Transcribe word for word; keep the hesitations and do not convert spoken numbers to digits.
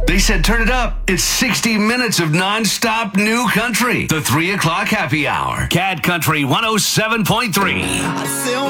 They said, turn it up. It's sixty minutes of nonstop new country. The three o'clock happy hour. Cat Country one oh seven point three.